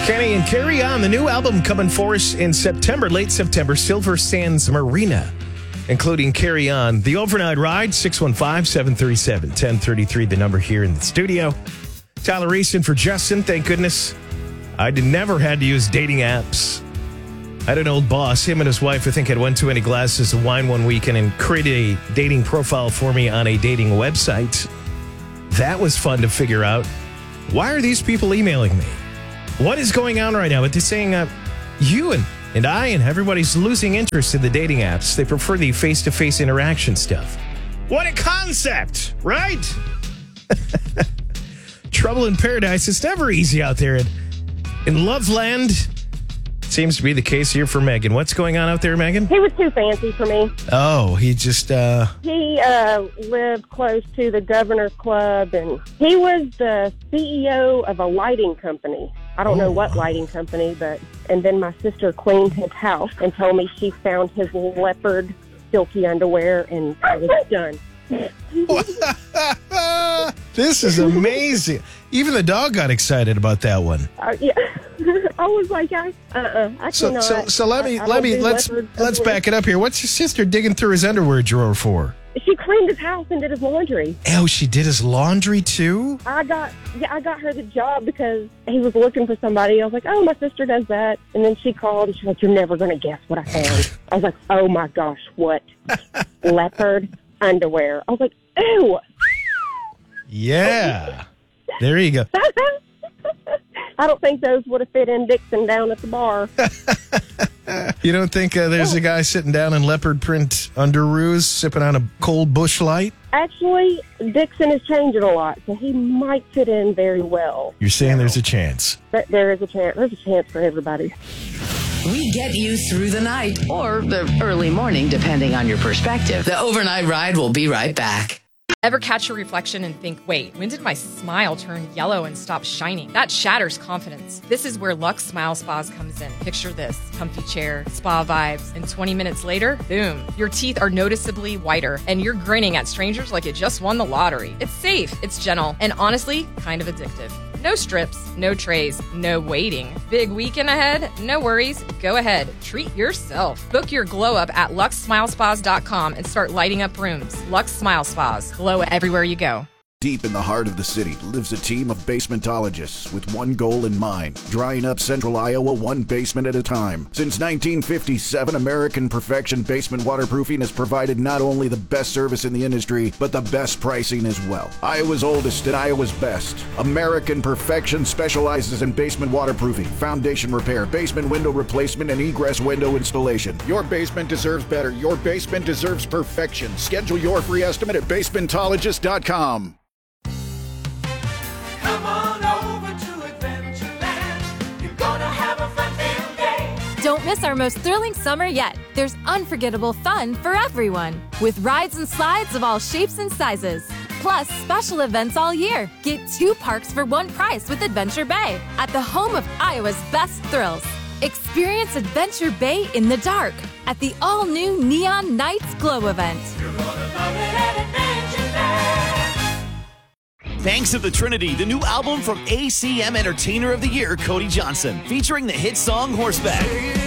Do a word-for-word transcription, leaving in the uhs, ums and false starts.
Kenny and Carry On, the new album coming for us in September, late September, Silver Sands Marina, including Carry On. The Overnight Ride, six one five, seven three seven, one zero three three, the number here in the studio. Tyler Easton for Justin, thank goodness. I did, never had to use dating apps. I had an old boss, him and his wife, I think, had one too many glasses of wine one weekend and created a dating profile for me on a dating website. That was fun to figure out. Why are these people emailing me? What is going on right now? But they're saying uh, you and, and I and everybody's losing interest in the dating apps. They prefer the face-to-face interaction stuff. What a concept, right? Trouble in paradise. It's never easy out there in, in Loveland. Seems to be the case here for Megan. What's going on out there, Megan? He was too fancy for me. Oh, he just... uh He uh, lived close to the Governor's Club, and he was the C E O of a lighting company. I don't oh. know what lighting company, but... And then my sister cleaned his house and told me she found his leopard silky underwear, and I was done. This is amazing. Even the dog got excited about that one. Uh, yeah. I was like, I, uh-uh, I so, cannot. So, so let me, I, I let me, let's, let's back it up here. What's your sister digging through his underwear drawer for? She cleaned his house and did his laundry. Oh, she did his laundry too? I got, yeah, I got her the job because he was looking for somebody. I was like, oh, my sister does that. And then she called and she's like, you're never going to guess what I found. I was like, oh my gosh, what? Leopard underwear. I was like, ew. Yeah. There you go. I don't think those would have fit in Dixon down at the bar. You don't think uh, there's a guy sitting down in leopard print underoos sipping on a cold Busch Light? Actually, Dixon is changing a lot, so he might fit in very well. You're saying there's a chance? But there is a chance. There's a chance for everybody. We get you through the night or the early morning, depending on your perspective. The Overnight Ride will be right back. Ever catch your reflection and think, wait, when did my smile turn yellow and stop shining? That shatters confidence. This is where Lux Smile Spas comes in. Picture this, comfy chair, spa vibes, and twenty minutes later, boom, your teeth are noticeably whiter, and you're grinning at strangers like you just won the lottery. It's safe, it's gentle, and honestly, kind of addictive. No strips, no trays, no waiting. Big weekend ahead? No worries. Go ahead. Treat yourself. Book your glow up at lux smile spas dot com and start lighting up rooms. Lux Smile Spas. Glow everywhere you go. Deep in the heart of the city lives a team of basementologists with one goal in mind, drying up central Iowa one basement at a time. Since nineteen fifty-seven, American Perfection Basement Waterproofing has provided not only the best service in the industry, but the best pricing as well. Iowa's oldest and Iowa's best. American Perfection specializes in basement waterproofing, foundation repair, basement window replacement, and egress window installation. Your basement deserves better. Your basement deserves perfection. Schedule your free estimate at basementologist dot com. Come on over to Adventureland. You're gonna have a fun-filled day. Don't miss our most thrilling summer yet. There's unforgettable fun for everyone, with rides and slides of all shapes and sizes. Plus, special events all year. Get two parks for one price with Adventure Bay, at the home of Iowa's best thrills. Experience Adventure Bay in the dark at the all-new Neon Nights Glow event. You're gonna love it at Adventure Bay. Banks of the Trinity, the new album from A C M Entertainer of the Year, Cody Johnson, featuring the hit song Horseback.